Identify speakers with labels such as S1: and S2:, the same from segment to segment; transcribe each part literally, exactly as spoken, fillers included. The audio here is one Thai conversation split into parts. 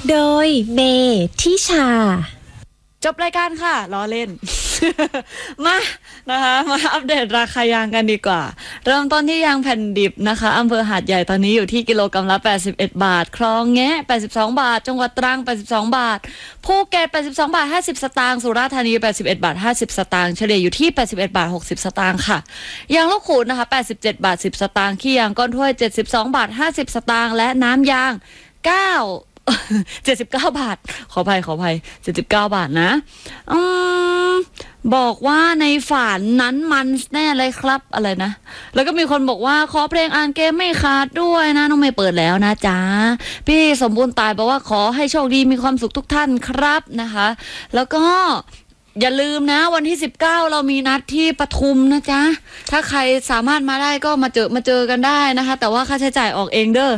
S1: โดยเมทิชา
S2: จบรายการค่ะล้อเล่น มานะคะมาอัปเดตราคายางกันดีกว่าเริ่มต้นที่ยางแผ่นดิบนะคะอำเภอหาดใหญ่ตอนนี้อยู่ที่กิโลกรัมละแปดสิบเอ็ดบาทคลองแงะแปดสิบสองบาทจังหวัดตรังแปดสิบสองบาทภูเก็ตแปดสิบสองบาทห้าสิบสตางค์สุราษฎร์ธานีแปดสิบเอ็ดบาทห้าสิบสตางค์เฉลี่ยอยู่ที่แปดสิบเอ็ดบาทหกสิบสตางค์ค่ะยางลูกขูดนะคะแปดสิบเจ็ดบาทสิบสตางค์ขี้ยางก้อนถ้วยเจ็ดสิบสองบาทห้าสิบสตางค์และน้ำยางเก้าเจ็ดสิบเก้าบาทขออภัยขออภัยเจ็ดสิบเก้าบาทนะอืมบอกว่าในฝันนั้นมันแน่เลยครับอะไรนะแล้วก็มีคนบอกว่าขอเพลงอ่านเกมไม่ขาดด้วยนะน้องเมย์เปิดแล้วนะจ๊ะพี่สมบูรณ์ตายบอกว่าขอให้โชคดีมีความสุขทุกท่านครับนะคะแล้วก็อย่าลืมนะวันที่สิบเก้าเรามีนัดที่ปทุมนะจ๊ะถ้าใครสามารถมาได้ก็มาเจอมาเจอกันได้นะคะแต่ว่าค่าใช้จ่ายออกเองเด้อ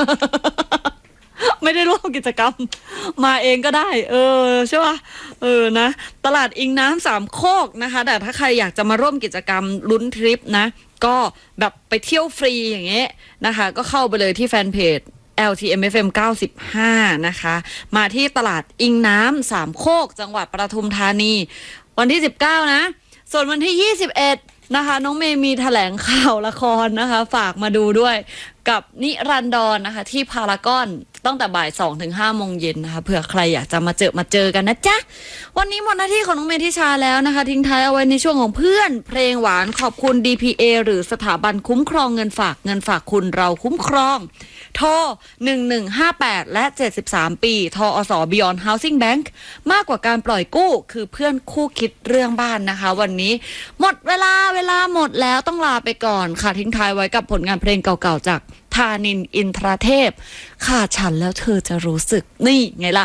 S2: ไม่ได้ร่วมกิจกรรมมาเองก็ได้เออใช่ป่ะเออนะตลาดอิงน้ำสามโคกนะคะแต่ถ้าใครอยากจะมาร่วมกิจกรรมลุ้นทริปนะก็แบบไปเที่ยวฟรีอย่างเงี้ยนะคะก็เข้าไปเลยที่แฟนเพจ แอล ที เอ็ม เอฟ เอ็ม เก้าสิบห้านะคะมาที่ตลาดอิงน้ำสามโคกจังหวัดปทุมธานีวันที่สิบเก้านะส่วนวันที่ยี่สิบเอ็ดนะคะน้องเมย์มีแถลงข่าวละครนะคะฝากมาดูด้วยกับนิรันดร นะคะที่พารากอนตั้งแต่บ่ายสองถึงห้าโมงเย็นนะคะเผื่อใครอยากจะมาเจอมาเจอกันนะจ๊ะวันนี้หมดหน้าที่ของน้องเมทิชาแล้วนะคะทิ้งท้ายเอาไว้ในช่วงของเพื่อนเพลงหวานขอบคุณ ดี พี เอ หรือสถาบันคุ้มครองเงินฝากเงินฝากคุณเราคุ้มครองโทรหนึ่งหนึ่งห้าแปดและเจ็ดสิบสามปีทอส Beyond Housing Bank มากกว่าการปล่อยกู้คือเพื่อนคู่คิดเรื่องบ้านนะคะวันนี้หมดเวลาเวลาหมดแล้วต้องลาไปก่อนค่ะทิ้งท้ายไว้กับผลงานเพลงเก่าๆจากธานินทร์อินทรเทพขาดฉันแล้วเธอจะรู้สึกนี่ไงล่ะ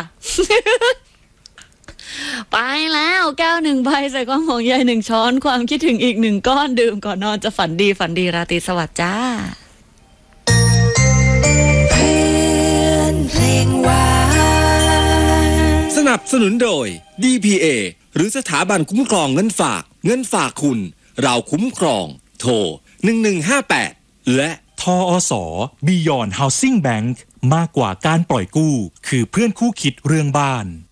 S2: ไปแล้วแก้วหนึ่งใบใส่ก้อนของใยหนึ่งช้อนความคิดถึงอีกหนึ่งก้อนดื่มก่อนนอนจะฝันดีฝันดีราตรีสวัสดิ์จ้า
S3: เพลงหวานสนับสนุนโดย ดี พี เอ หรือสถาบันคุ้มครองเงินฝากเงินฝากคุณเราคุ้มครองโทรหนึ่งหนึ่งห้าแปดและ
S4: ทอส Beyond Housing Bank มากกว่าการปล่อยกู้คือเพื่อนคู่คิดเรื่องบ้าน